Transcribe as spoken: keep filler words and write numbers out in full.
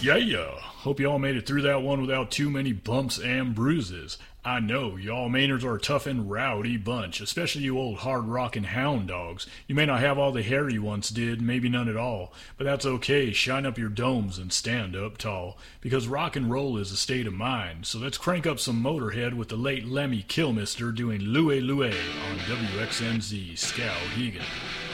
Yeah, hope y'all made it through that one without too many bumps and bruises. I know, y'all Mainers are a tough and rowdy bunch, especially you old hard-rockin' hound dogs. You may not have all the hair you once did, maybe none at all, but that's okay. Shine up your domes and stand up tall, because rock and roll is a state of mind. So let's crank up some Motorhead with the late Lemmy Kilmister doing Louie Louie on W X N Z Skowhegan.